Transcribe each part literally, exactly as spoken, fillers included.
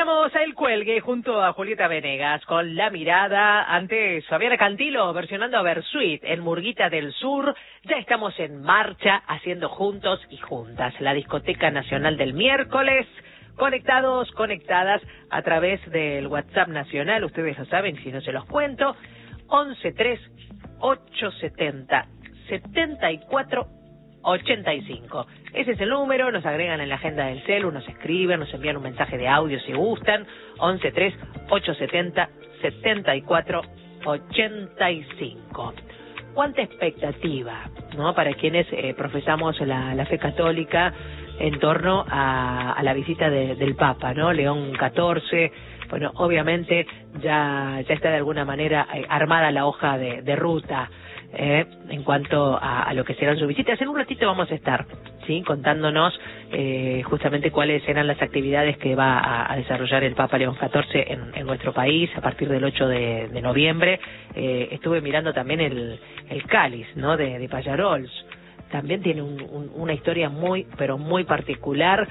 Teníamos a El Cuelgue junto a Julieta Venegas con La Mirada, antes Fabiana Cantilo versionando a Bersuit en Murguita del Sur. Ya estamos en marcha haciendo juntos y juntas la Discoteca Nacional del miércoles, conectados, conectadas a través del WhatsApp nacional, ustedes lo saben, si no se los cuento, once tres ocho setenta setenta y cuatro ochenta y cinco. Ese es el número, nos agregan en la agenda del celu, nos escriben, nos envían un mensaje de audio si gustan, once tres ocho setenta setenta y cuatro ochenta y cinco. Cuánta expectativa, ¿no?, para quienes eh, profesamos la, la fe católica en torno a, a la visita de, del Papa, ¿no?, León catorce. Bueno, obviamente ya, ya está de alguna manera eh, armada la hoja de, de ruta eh, en cuanto a, a lo que serán sus visitas. En un ratito vamos a estar, ¿sí?, contándonos eh, justamente cuáles serán las actividades que va a, a desarrollar el Papa León catorce en, en nuestro país a partir del ocho de, de noviembre. Eh, estuve mirando también el, el cáliz, ¿no?, de, de Pallarols. También tiene un, un, una historia muy, pero muy particular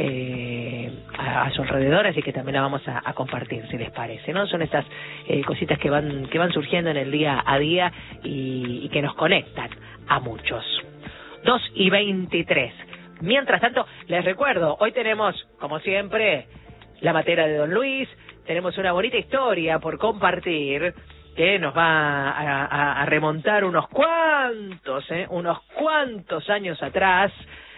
eh, a, a su alrededor, así que también la vamos a, a compartir, si les parece, ¿no? Son estas eh, cositas que van que van surgiendo en el día a día y, y que nos conectan a muchos. dos y veintitrés. Mientras tanto, les recuerdo, hoy tenemos, como siempre, la matera de Don Luis, tenemos una bonita historia por compartir, que nos va a, a, a remontar unos cuantos, eh, unos cuantos años atrás,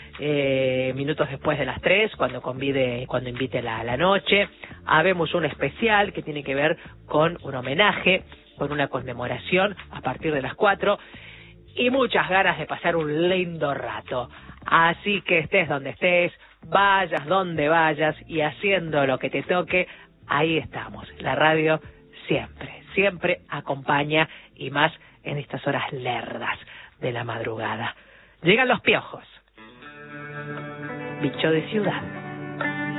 eh, minutos después de las tres, cuando convide, cuando invite la, la noche. Habemos un especial que tiene que ver con un homenaje, con una conmemoración a partir de las cuatro, y muchas ganas de pasar un lindo rato. Así que estés donde estés, vayas donde vayas y haciendo lo que te toque, ahí estamos. La radio siempre, siempre acompaña, y más en estas horas lerdas de la madrugada. Llegan los piojos. Bicho de ciudad.